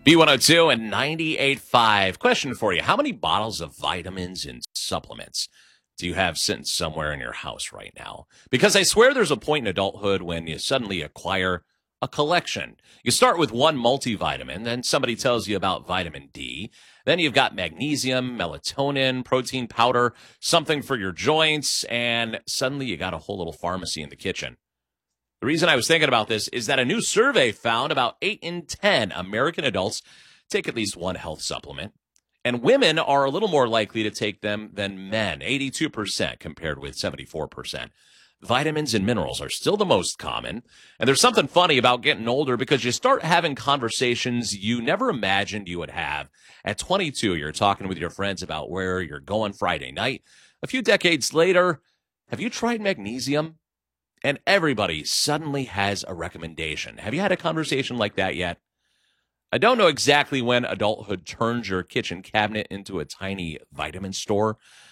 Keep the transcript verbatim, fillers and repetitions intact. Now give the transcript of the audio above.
B one oh two and ninety-eight point five. Question for you. How many bottles of vitamins and supplements do you have sitting somewhere in your house right now? Because I swear there's a point in adulthood when you suddenly acquire a collection. You start with one multivitamin, then somebody tells you about vitamin D. Then you've got magnesium, melatonin, protein powder, something for your joints, and suddenly you got a whole little pharmacy in the kitchen. The reason I was thinking about this is that a new survey found about eight in ten American adults take at least one health supplement. And women are a little more likely to take them than men, eighty-two percent compared with seventy-four percent. Vitamins and minerals are still the most common. And there's something funny about getting older because you start having conversations you never imagined you would have. At twenty-two, you're talking with your friends about where you're going Friday night. A few decades later, have you tried magnesium? And everybody suddenly has a recommendation. Have you had a conversation like that yet? I don't know exactly when adulthood turns your kitchen cabinet into a tiny vitamin store,